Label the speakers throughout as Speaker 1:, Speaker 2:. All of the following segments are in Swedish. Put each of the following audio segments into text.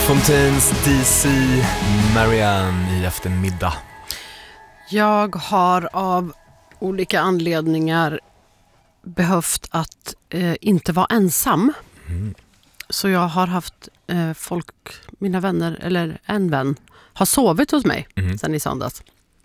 Speaker 1: Fontaines DC Marianne i eftermiddag.
Speaker 2: Jag har av olika anledningar behövt att inte vara ensam. Så jag har haft mina vänner, eller en vän, har sovit hos mig sedan i söndags.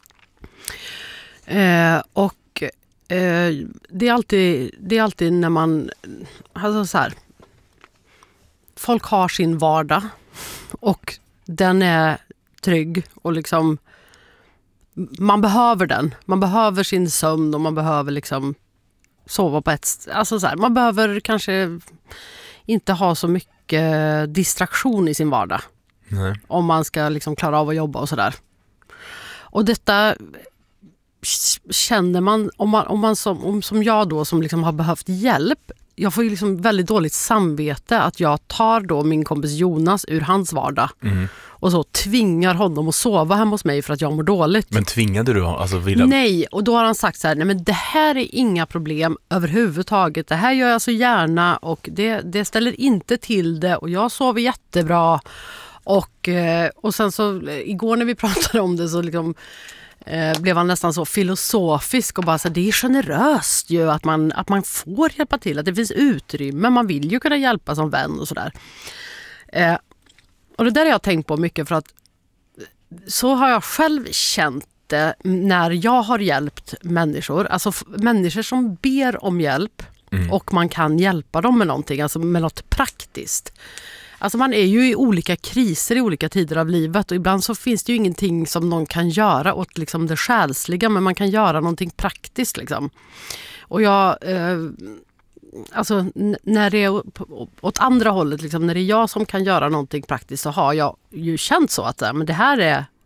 Speaker 2: Det är alltid när man, alltså så här, folk har sin vardag och den är trygg och liksom man behöver den. Man behöver sin sömn och man behöver liksom sova på alltså så här, man behöver kanske inte ha så mycket distraktion i sin vardag.
Speaker 1: Nej.
Speaker 2: Om man ska liksom klara av att jobba och sådär. Och detta känner man om man som jag då som liksom har behövt hjälp. Jag får ju liksom väldigt dåligt samvete att jag tar då min kompis Jonas ur hans vardag och så tvingar honom att sova hemma hos mig för att jag mår dåligt.
Speaker 1: Men tvingade du? Alltså,
Speaker 2: Nej, och då har han sagt så här: nej men det här är inga problem överhuvudtaget. Det här gör jag så gärna och det ställer inte till det och jag sover jättebra. Och sen så igår när vi pratade om det så liksom blev han nästan så filosofisk och bara så det är generöst ju att man får hjälpa till, att det finns utrymme, man vill ju kunna hjälpa som vän och sådär. Och det där har jag tänkt på mycket för att så har jag själv känt det när jag har hjälpt människor, alltså människor som ber om hjälp och man kan hjälpa dem med någonting, alltså med något praktiskt. Alltså man är ju i olika kriser i olika tider av livet och ibland så finns det ju ingenting som någon kan göra åt liksom det själsliga, men man kan göra någonting praktiskt liksom. Och jag, alltså när det är åt andra hållet liksom, när det är jag som kan göra någonting praktiskt så har jag ju känt så att men det här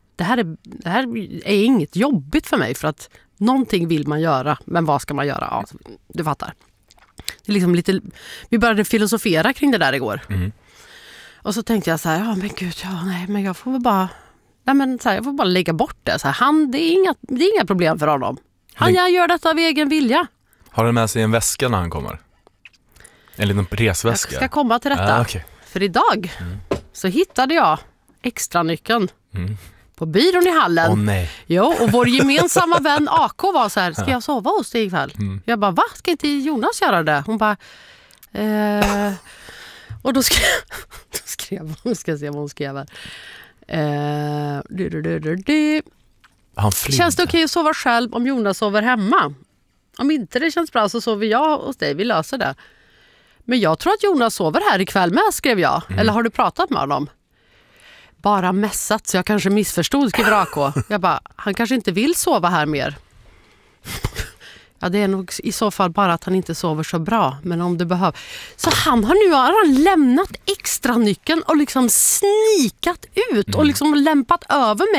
Speaker 2: är inget jobbigt för mig för att någonting vill man göra, men vad ska man göra? Ja, du fattar. Det är liksom lite, vi började filosofera kring det där igår. Och så tänkte jag så här, men gud, men jag får väl bara, jag får bara lägga bort det. Så här, det är inga problem för honom. Han gör detta av egen vilja.
Speaker 1: Har han med sig en väska när han kommer? En liten resväska?
Speaker 2: Jag ska komma till detta.
Speaker 1: Okay.
Speaker 2: För idag så hittade jag extra nyckeln på byrån i hallen.
Speaker 1: Åh nej.
Speaker 2: Jo, och vår gemensamma vän AK var så här, ska jag sova hos dig ikväll? Jag bara, va? Ska inte Jonas göra det? Hon bara, och då skrev hon, ska se vad hon skrev här. Känns det okej att sova själv om Jonas sover hemma? Om inte det känns bra så sover jag hos dig, vi löser det. Men jag tror att Jonas sover här ikväll med, skrev jag. Eller har du pratat med honom? Bara mässat så jag kanske missförstod, skriver AK. Jag bara, han kanske inte vill sova här mer. Ja, det är nog i så fall bara att han inte sover så bra. Men om det behövs. Så han har nu lämnat extra nyckeln och liksom snikat ut och liksom lämpat över mig.